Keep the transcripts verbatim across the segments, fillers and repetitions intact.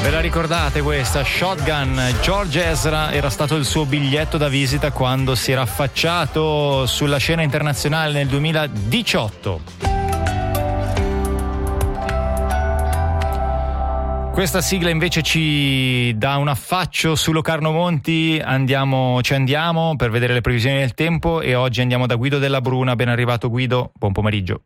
Ve la ricordate questa? Shotgun. George Ezra era stato il suo biglietto da visita quando si era affacciato sulla scena internazionale nel duemiladiciotto. Questa sigla invece ci dà un affaccio su Locarno Monti. Andiamo, ci andiamo per vedere le previsioni del tempo e oggi andiamo da Guido Della Bruna. Ben arrivato Guido, buon pomeriggio.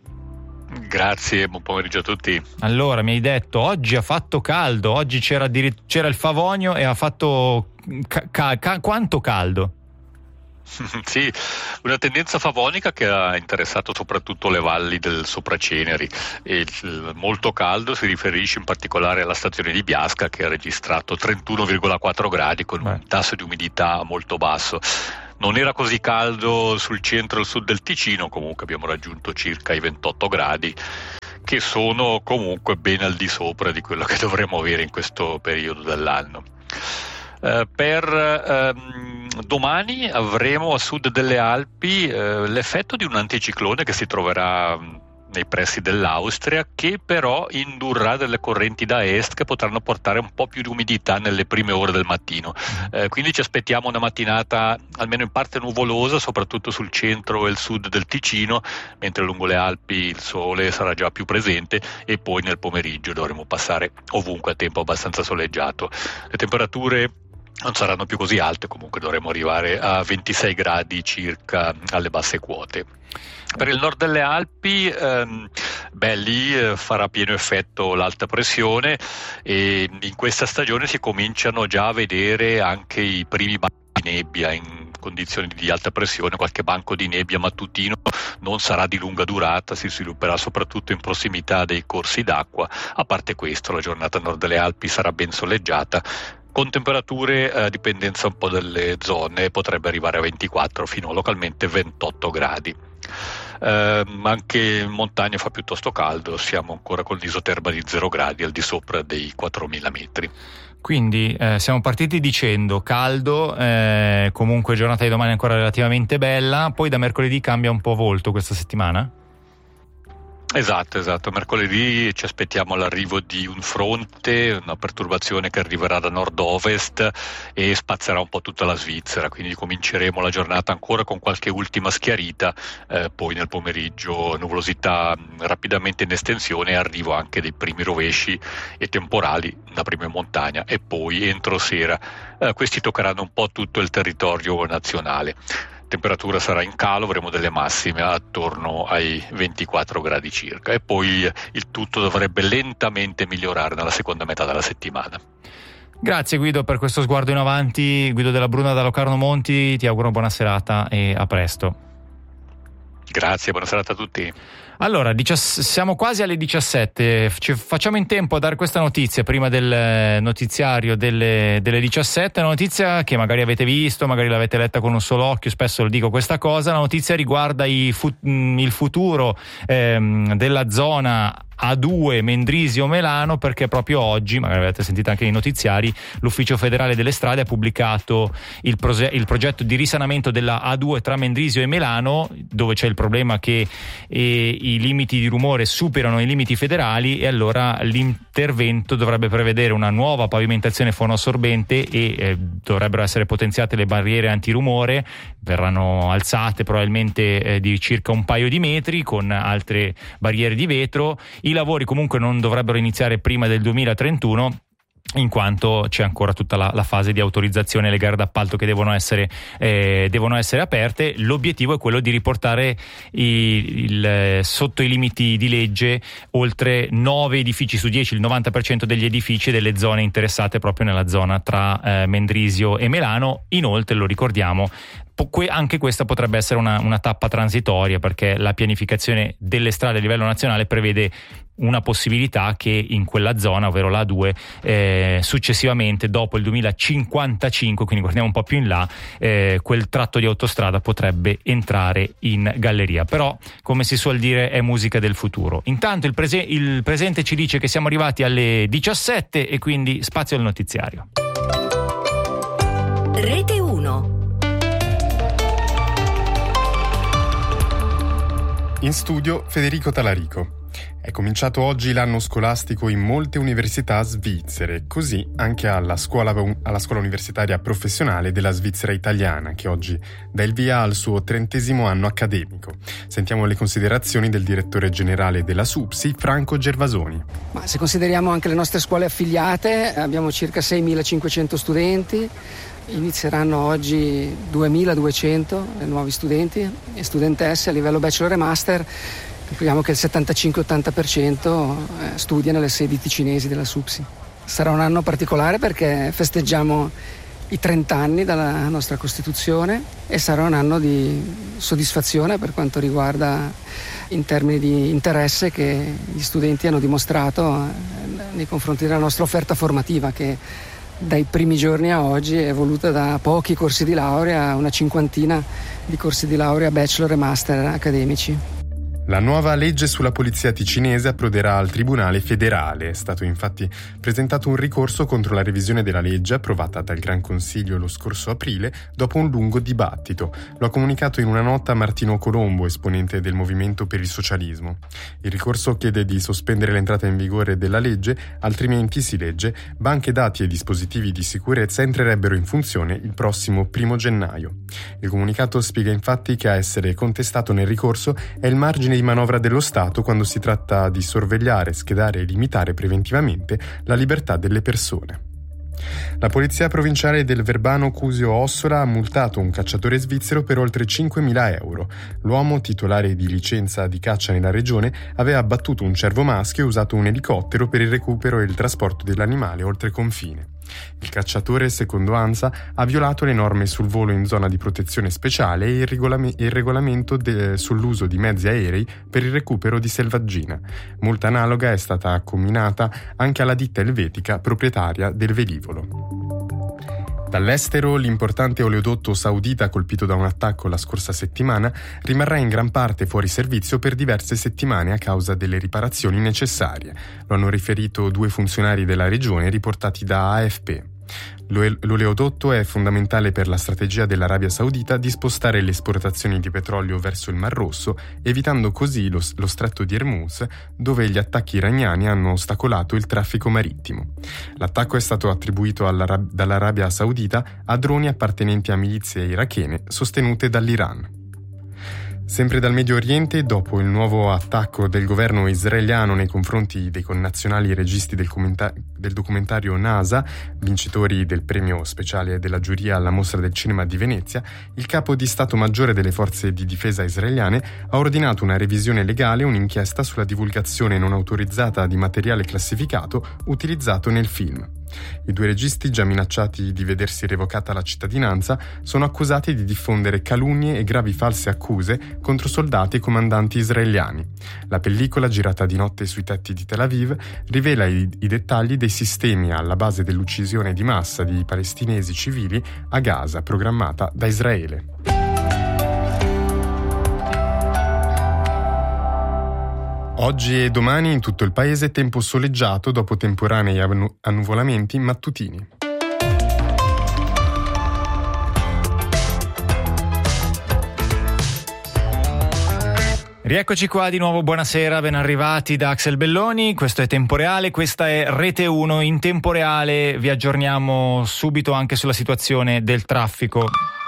Grazie, buon pomeriggio a tutti. Allora, mi hai detto, oggi ha fatto caldo, oggi c'era, addir- c'era il Favonio e ha fatto ca- ca- ca- quanto caldo? Sì, una tendenza favonica che ha interessato soprattutto le valli del Sopraceneri e il molto caldo si riferisce in particolare alla stazione di Biasca che ha registrato trentuno virgola quattro gradi con Beh. un tasso di umidità molto basso. Non era così caldo sul centro e il sud del Ticino, comunque abbiamo raggiunto circa i ventotto gradi, che sono comunque ben al di sopra di quello che dovremmo avere in questo periodo dell'anno. Uh, per uh, domani avremo a sud delle Alpi uh, l'effetto di un anticiclone che si troverà nei pressi dell'Austria, che però indurrà delle correnti da est che potranno portare un po' più di umidità nelle prime ore del mattino. Uh, quindi ci aspettiamo una mattinata almeno in parte nuvolosa, soprattutto sul centro e il sud del Ticino, mentre lungo le Alpi il sole sarà già più presente e poi nel pomeriggio dovremo passare ovunque a tempo abbastanza soleggiato. Le temperature non saranno più così alte, comunque dovremo arrivare a ventisei gradi circa alle basse quote. Per il nord delle Alpi, ehm, beh, lì eh, farà pieno effetto l'alta pressione e in questa stagione si cominciano già a vedere anche i primi banchi di nebbia in condizioni di alta pressione. Qualche banco di nebbia mattutino non sarà di lunga durata, si svilupperà soprattutto in prossimità dei corsi d'acqua. A parte questo, la giornata a nord delle Alpi sarà ben soleggiata, con temperature a eh, dipendenza un po' delle zone, potrebbe arrivare a ventiquattro fino a localmente ventotto gradi. Eh, anche in montagna fa piuttosto caldo, siamo ancora con l'isoterma di zero gradi al di sopra dei quattromila metri. Quindi eh, siamo partiti dicendo caldo, eh, comunque giornata di domani ancora relativamente bella, poi da mercoledì cambia un po' volto questa settimana? Esatto, esatto. Mercoledì ci aspettiamo l'arrivo di un fronte, una perturbazione che arriverà da nord-ovest e spazzerà un po' tutta la Svizzera, quindi cominceremo la giornata ancora con qualche ultima schiarita, eh, poi nel pomeriggio nuvolosità rapidamente in estensione e arrivo anche dei primi rovesci e temporali da prima in montagna e poi entro sera. Eh, questi toccheranno un po' tutto il territorio nazionale. Temperatura sarà in calo, avremo delle massime attorno ai ventiquattro gradi circa e poi il tutto dovrebbe lentamente migliorare nella seconda metà della settimana. Grazie Guido per questo sguardo in avanti. Guido Della Bruna da Locarno Monti, ti auguro buona serata e a presto. Grazie, buona serata a tutti. Allora, siamo quasi alle diciassette, ci facciamo in tempo a dare questa notizia prima del notiziario delle, delle diciassette, una notizia che magari avete visto, magari l'avete letta con un solo occhio, spesso lo dico questa cosa, la notizia riguarda i fu- il futuro ehm, della zona A due Mendrisio-Melano, perché proprio oggi, magari avete sentito anche nei notiziari, l'Ufficio Federale delle Strade ha pubblicato il, prose- il progetto di risanamento della A due tra Mendrisio e Melano, dove c'è il problema che eh, i limiti di rumore superano i limiti federali e allora l'intervento dovrebbe prevedere una nuova pavimentazione fonoassorbente e eh, dovrebbero essere potenziate le barriere antirumore, verranno alzate probabilmente eh, di circa un paio di metri con altre barriere di vetro. I lavori comunque non dovrebbero iniziare prima del duemilatrentuno, in quanto c'è ancora tutta la, la fase di autorizzazione e le gare d'appalto che devono essere, eh, devono essere aperte. L'obiettivo è quello di riportare i, il, sotto i limiti di legge oltre nove edifici su dieci, il novanta per cento degli edifici delle zone interessate proprio nella zona tra eh, Mendrisio e Melano. Inoltre, lo ricordiamo, anche questa potrebbe essere una, una tappa transitoria, perché la pianificazione delle strade a livello nazionale prevede una possibilità che in quella zona, ovvero la A due, eh, successivamente dopo il duemilacinquantacinque, quindi guardiamo un po' più in là, eh, quel tratto di autostrada potrebbe entrare in galleria. Però, come si suol dire, è musica del futuro. Intanto il, prese- il presente ci dice che siamo arrivati alle diciassette e quindi spazio al notiziario. Rete uno. In studio Federico Talarico. È cominciato oggi l'anno scolastico in molte università svizzere, così anche alla scuola, alla scuola universitaria professionale della Svizzera italiana, che oggi dà il via al suo trentesimo anno accademico. Sentiamo le considerazioni del direttore generale della SUPSI, Franco Gervasoni. Ma se consideriamo anche le nostre scuole affiliate, abbiamo circa seimilacinquecento studenti. Inizieranno oggi duemiladuecento nuovi studenti e studentesse a livello bachelor e master. Calcoliamo che il settantacinque ottanta per cento studia nelle sedi ticinesi della SUPSI. Sarà un anno particolare perché festeggiamo i trenta anni dalla nostra Costituzione e sarà un anno di soddisfazione per quanto riguarda in termini di interesse che gli studenti hanno dimostrato nei confronti della nostra offerta formativa, che dai primi giorni a oggi è evoluta da pochi corsi di laurea a una cinquantina di corsi di laurea bachelor e master accademici. La nuova legge sulla polizia ticinese approderà al Tribunale federale. È stato infatti presentato un ricorso contro la revisione della legge approvata dal Gran Consiglio lo scorso aprile dopo un lungo dibattito. Lo ha comunicato in una nota Martino Colombo, esponente del Movimento per il Socialismo. Il ricorso chiede di sospendere l'entrata in vigore della legge, altrimenti, si legge, banche dati e dispositivi di sicurezza entrerebbero in funzione il prossimo primo gennaio. Il comunicato spiega infatti che a essere contestato nel ricorso è il margine di manovra dello Stato quando si tratta di sorvegliare, schedare e limitare preventivamente la libertà delle persone. La polizia provinciale del Verbano Cusio Ossola ha multato un cacciatore svizzero per oltre cinquemila euro. L'uomo, titolare di licenza di caccia nella regione, aveva abbattuto un cervo maschio e usato un elicottero per il recupero e il trasporto dell'animale oltre confine. Il cacciatore, secondo ANSA, ha violato le norme sul volo in zona di protezione speciale e il, regolame- il regolamento de- sull'uso di mezzi aerei per il recupero di selvaggina. Multa analoga è stata comminata anche alla ditta elvetica proprietaria del velivolo. Dall'estero, l'importante oleodotto saudita colpito da un attacco la scorsa settimana rimarrà in gran parte fuori servizio per diverse settimane a causa delle riparazioni necessarie. Lo hanno riferito due funzionari della regione riportati da A F P. L'oleodotto è fondamentale per la strategia dell'Arabia Saudita di spostare le esportazioni di petrolio verso il Mar Rosso, evitando così lo, lo stretto di Hormuz, dove gli attacchi iraniani hanno ostacolato il traffico marittimo. L'attacco è stato attribuito dall'Arabia Saudita a droni appartenenti a milizie irachene sostenute dall'Iran. Sempre dal Medio Oriente, dopo il nuovo attacco del governo israeliano nei confronti dei connazionali registi del, commenta- del documentario NASA, vincitori del premio speciale della giuria alla Mostra del Cinema di Venezia, il capo di Stato Maggiore delle Forze di Difesa israeliane ha ordinato una revisione legale e un'inchiesta sulla divulgazione non autorizzata di materiale classificato utilizzato nel film. I due registi, già minacciati di vedersi revocata la cittadinanza, sono accusati di diffondere calunnie e gravi false accuse contro soldati e comandanti israeliani. La pellicola, girata di notte sui tetti di Tel Aviv, rivela i, i dettagli dei sistemi alla base dell'uccisione di massa di palestinesi civili a Gaza, programmata da Israele. Oggi e domani in tutto il paese tempo soleggiato dopo temporanei annu- annuvolamenti mattutini. Rieccoci qua di nuovo, buonasera, ben arrivati da Axel Belloni. Questo è Tempo Reale, questa è Rete uno. In tempo reale vi aggiorniamo subito anche sulla situazione del traffico.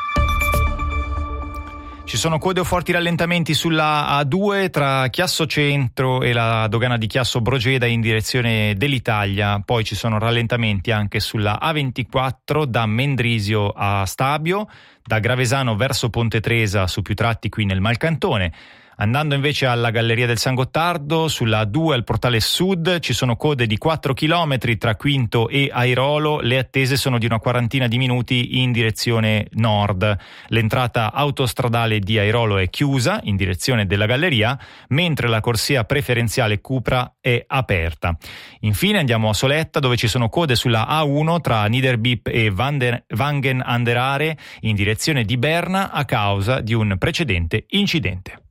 Ci sono code o forti rallentamenti sulla A due tra Chiasso Centro e la dogana di Chiasso Brogeda in direzione dell'Italia. Poi ci sono rallentamenti anche sulla A ventiquattro da Mendrisio a Stabio, da Gravesano verso Ponte Tresa su più tratti qui nel Malcantone. Andando invece alla Galleria del San Gottardo, sulla A due al Portale Sud ci sono code di quattro chilometri tra Quinto e Airolo, le attese sono di una quarantina di minuti in direzione nord. L'entrata autostradale di Airolo è chiusa in direzione della Galleria, mentre la corsia preferenziale Cupra è aperta. Infine andiamo a Soletta, dove ci sono code sulla A uno tra Niederbipp e Wangen an der Aare in direzione di Berna a causa di un precedente incidente.